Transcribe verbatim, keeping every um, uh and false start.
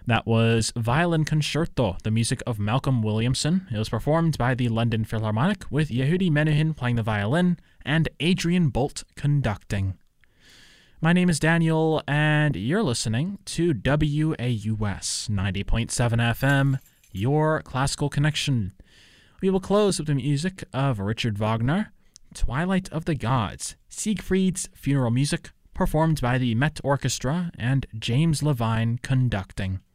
That was Violin Concerto, the music of Malcolm Williamson. It was performed by the London Philharmonic with Yehudi Menuhin playing the violin and Adrian Bolt conducting. My name is Daniel, and you're listening to W A U S ninety point seven F M, your classical connection. We will close with the music of Richard Wagner, Twilight of the Gods, Siegfried's funeral music, performed by the Met Orchestra and James Levine conducting.